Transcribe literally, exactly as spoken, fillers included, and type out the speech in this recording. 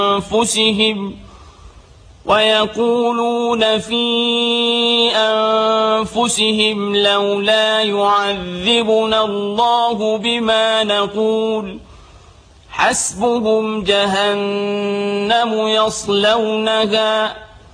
أنفسهم ويقولون في أنفسهم لولا يعذبنا الله بما نقول حسبهم جهنم يصلونها